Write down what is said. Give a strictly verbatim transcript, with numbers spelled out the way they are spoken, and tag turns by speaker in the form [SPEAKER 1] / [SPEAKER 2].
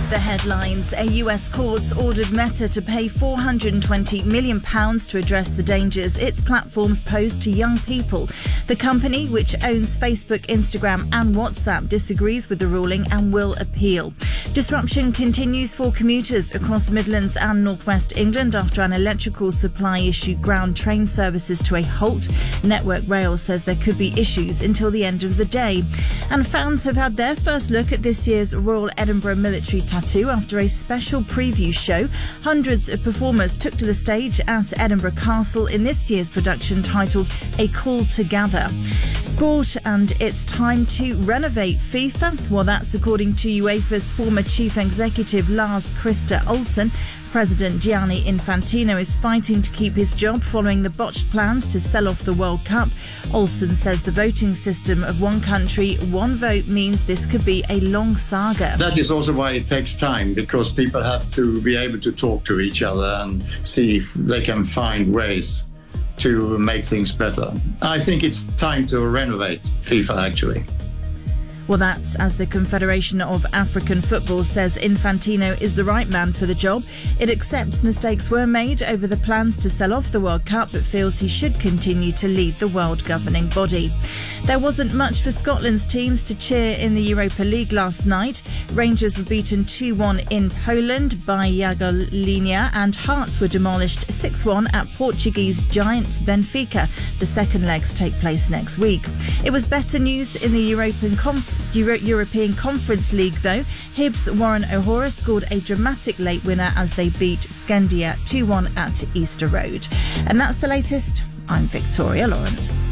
[SPEAKER 1] The headlines. A U S court ordered Meta to pay four hundred twenty million pounds to address the dangers its platforms pose to young people. The company, which owns Facebook, Instagram and WhatsApp, disagrees with the ruling and will appeal. Disruption continues for commuters across the Midlands and northwest England after an electrical supply issue ground train services to a halt. Network Rail says there could be issues until the end of the day. And fans have had their first look at this year's Royal Edinburgh Military Tattoo after a special preview show. Hundreds of performers took to the stage at Edinburgh Castle in this year's production titled A Call to Gather. Sport, and it's time to renovate FIFA. Well, that's according to UEFA's former chief executive Lars Christer Olsen. President Gianni Infantino is fighting to keep his job following the botched plans to sell off the World Cup. Olsen says the voting system of one country, one vote means this could be a long saga.
[SPEAKER 2] That is also why it takes time, because people have to be able to talk to each other and see if they can find ways to make things better. I think it's time to renovate FIFA, actually.
[SPEAKER 1] Well, that's as the Confederation of African Football says Infantino is the right man for the job. It accepts mistakes were made over the plans to sell off the World Cup, but feels he should continue to lead the world governing body. There wasn't much for Scotland's teams to cheer in the Europa League last night. Rangers were beaten two one in Poland by Jagiellonia, and Hearts were demolished six one at Portuguese giants Benfica. The second legs take place next week. It was better news in the European Conference. Euro- European Conference League, though. Hibs' Warren O'Hora scored a dramatic late winner as they beat Scandia two one at Easter Road. And that's the latest. I'm Victoria Lawrence.